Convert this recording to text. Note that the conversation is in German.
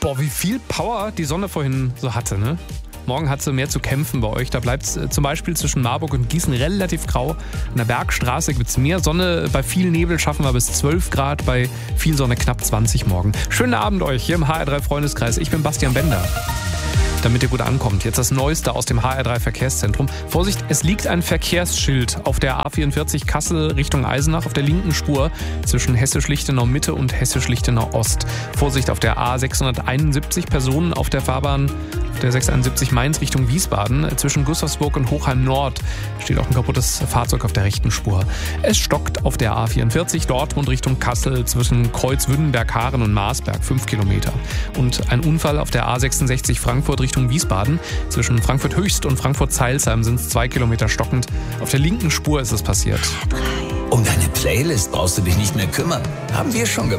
Boah, wie viel Power die Sonne vorhin so hatte, ne? Morgen hat sie mehr zu kämpfen bei euch. Da bleibt es zum Beispiel zwischen Marburg und Gießen relativ grau. An der Bergstraße gibt es mehr Sonne. Bei viel Nebel schaffen wir bis 12 Grad. Bei viel Sonne knapp 20 morgen. Schönen Abend euch hier im HR3 Freundeskreis. Ich bin Bastian Bender. Damit ihr gut ankommt. Jetzt das Neueste aus dem HR3 Verkehrszentrum. Vorsicht, es liegt ein Verkehrsschild auf der A44 Kassel Richtung Eisenach auf der linken Spur zwischen Hessisch-Lichtenau Mitte und Hessisch-Lichtenau Ost. Vorsicht auf der A671, Personen auf der Fahrbahn auf der 671 Mainz Richtung Wiesbaden. Zwischen Gustavsburg und Hochheim Nord steht auch ein kaputtes Fahrzeug auf der rechten Spur. Es stockt auf der A44 Dortmund Richtung Kassel zwischen Kreuzwüdenberg-Haaren und Marsberg 5 Kilometer. Und ein Unfall auf der A66 Frankfurt Richtung Wiesbaden. Zwischen Frankfurt Höchst und Frankfurt Zeilsheim sind es 2 Kilometer stockend. Auf der linken Spur ist es passiert. Um deine Playlist brauchst du dich nicht mehr kümmern. Haben wir schon gemacht.